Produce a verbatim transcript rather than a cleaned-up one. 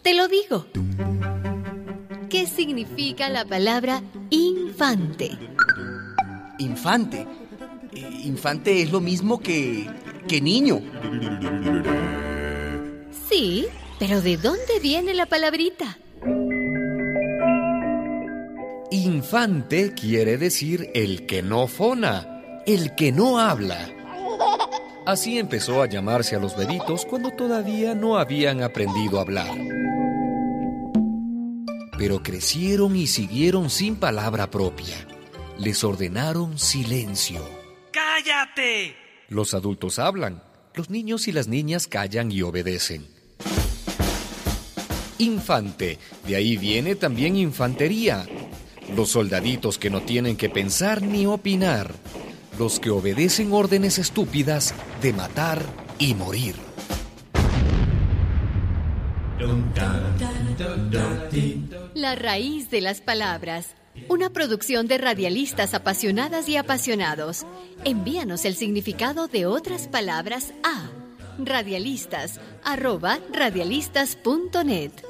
Te lo digo. ¿Qué significa la palabra infante? Infante. Infante es lo mismo que, que niño. Sí, pero ¿de dónde viene la palabrita? Infante quiere decir el que no fona, el que no habla. Así empezó a llamarse a los bebitos cuando todavía no habían aprendido a hablar. Pero crecieron y siguieron sin palabra propia. Les ordenaron silencio. ¡Cállate! Los adultos hablan, los niños y las niñas callan y obedecen. Infante, de ahí viene también infantería. Los soldaditos que no tienen que pensar ni opinar. Los que obedecen órdenes estúpidas de matar y morir. La raíz de las palabras. Una producción de radialistas apasionadas y apasionados. Envíanos el significado de otras palabras a radialistas arroba radialistas punto net.